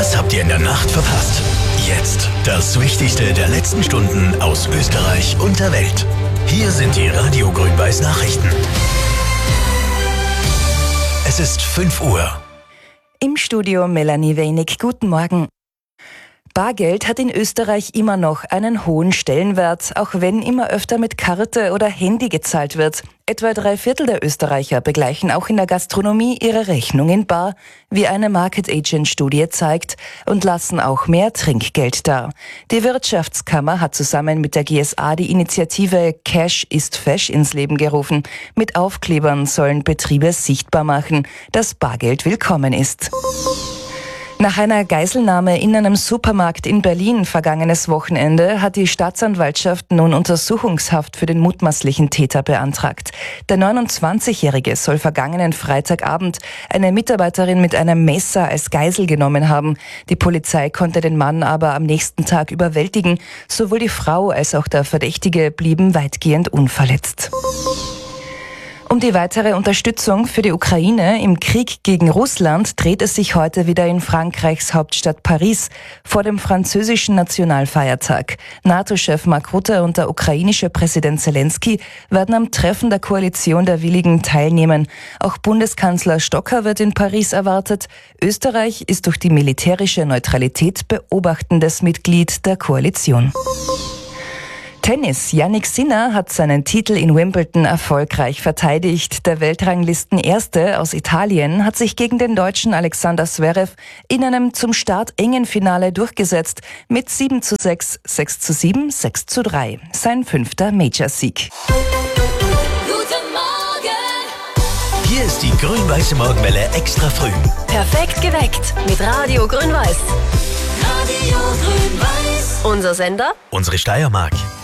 Was habt ihr in der Nacht verpasst? Jetzt das Wichtigste der letzten Stunden aus Österreich und der Welt. Hier sind die Radio Grün-Weiß Nachrichten. Es ist 5 Uhr. Im Studio Melanie Wenig. Guten Morgen. Bargeld hat in Österreich immer noch einen hohen Stellenwert, auch wenn immer öfter mit Karte oder Handy gezahlt wird. Etwa 3/4 der Österreicher begleichen auch in der Gastronomie ihre Rechnung in bar, wie eine Market Agent Studie zeigt, und lassen auch mehr Trinkgeld da. Die Wirtschaftskammer hat zusammen mit der GSA die Initiative Cash ist Fesch ins Leben gerufen. Mit Aufklebern sollen Betriebe sichtbar machen, dass Bargeld willkommen ist. Nach einer Geiselnahme in einem Supermarkt in Berlin vergangenes Wochenende hat die Staatsanwaltschaft nun Untersuchungshaft für den mutmaßlichen Täter beantragt. Der 29-Jährige soll vergangenen Freitagabend eine Mitarbeiterin mit einem Messer als Geisel genommen haben. Die Polizei konnte den Mann aber am nächsten Tag überwältigen. Sowohl die Frau als auch der Verdächtige blieben weitgehend unverletzt. Um die weitere Unterstützung für die Ukraine im Krieg gegen Russland dreht es sich heute wieder in Frankreichs Hauptstadt Paris vor dem französischen Nationalfeiertag. NATO-Chef Mark Rutte und der ukrainische Präsident Zelensky werden am Treffen der Koalition der Willigen teilnehmen. Auch Bundeskanzler Stocker wird in Paris erwartet. Österreich ist durch die militärische Neutralität beobachtendes Mitglied der Koalition. Tennis. Jannik Sinner hat seinen Titel in Wimbledon erfolgreich verteidigt. Der Weltranglisten-Erste aus Italien hat sich gegen den Deutschen Alexander Zverev in einem zum Start engen Finale durchgesetzt mit 7:6, 6:7, 6:3. Sein 5. Major-Sieg. Guten Morgen! Hier ist die Grün-Weiße Morgenwelle extra früh. Perfekt geweckt mit Radio Grün-Weiß. Radio Grün-Weiß. Unser Sender? Unsere Steiermark.